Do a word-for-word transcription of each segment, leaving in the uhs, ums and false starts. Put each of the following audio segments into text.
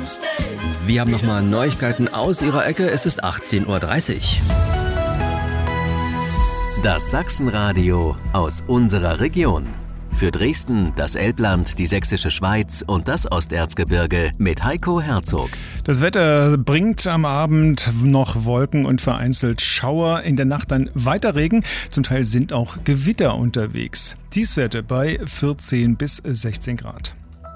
Wir haben nochmal Neuigkeiten aus Ihrer Ecke. Es ist achtzehn Uhr dreißig. Das Sachsenradio aus unserer Region. Für Dresden, das Elbland, die Sächsische Schweiz und das Osterzgebirge mit Heiko Herzog. Das Wetter bringt am Abend noch Wolken und vereinzelt Schauer. In der Nacht dann weiter Regen. Zum Teil sind auch Gewitter unterwegs. Tiefstwerte bei vierzehn bis sechzehn Grad.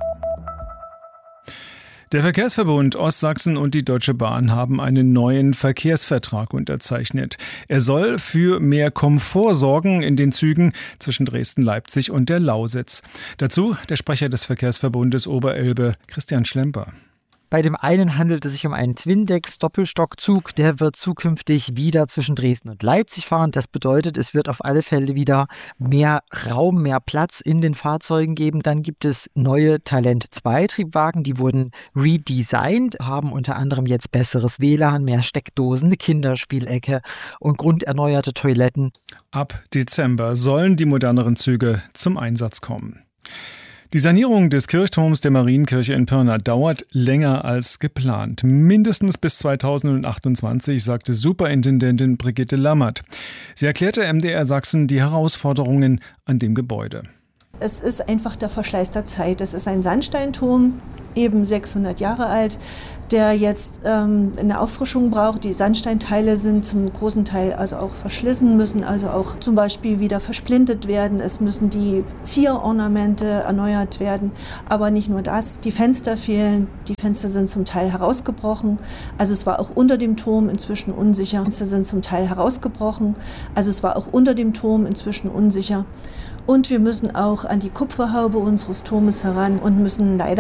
Der Verkehrsverbund Ostsachsen und die Deutsche Bahn haben einen neuen Verkehrsvertrag unterzeichnet. Er soll für mehr Komfort sorgen in den Zügen zwischen Dresden, Leipzig und der Lausitz. Dazu der Sprecher des Verkehrsverbundes Oberelbe, Christian Schlemper. Bei dem einen handelt es sich um einen Twindex-Doppelstockzug. Der wird zukünftig wieder zwischen Dresden und Leipzig fahren. Das bedeutet, es wird auf alle Fälle wieder mehr Raum, mehr Platz in den Fahrzeugen geben. Dann gibt es neue Talent zwei Triebwagen. Die wurden redesigned, haben unter anderem jetzt besseres W L A N, mehr Steckdosen, eine Kinderspielecke und grunderneuerte Toiletten. Ab Dezember sollen die moderneren Züge zum Einsatz kommen. Die Sanierung des Kirchturms der Marienkirche in Pirna dauert länger als geplant. Mindestens bis zweitausendachtundzwanzig, sagte Superintendentin Brigitte Lammert. Sie erklärte M D R Sachsen die Herausforderungen an dem Gebäude. Es ist einfach der Verschleiß der Zeit. Es ist ein Sandsteinturm, eben sechshundert Jahre alt, der jetzt ähm, eine Auffrischung braucht. Die Sandsteinteile sind zum großen Teil also auch verschlissen, müssen also auch zum Beispiel wieder versplintet werden. Es müssen die Zierornamente erneuert werden. Aber nicht nur das, die Fenster fehlen. Die Fenster sind zum Teil herausgebrochen. Also es war auch unter dem Turm inzwischen unsicher. Die Fenster sind zum Teil herausgebrochen. Also es war auch unter dem Turm inzwischen unsicher. Und wir müssen auch an die Kupferhaube unseres Turmes heran und müssen leider